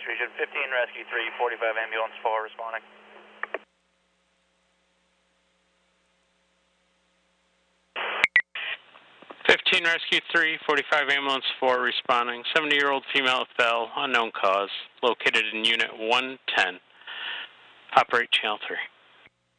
Region 15, Rescue 3, 45 Ambulance 4 responding. 15 Rescue 3, 45 Ambulance 4 responding. 70-year-old female with bell, unknown cause, located in Unit 110. Operate Channel 3.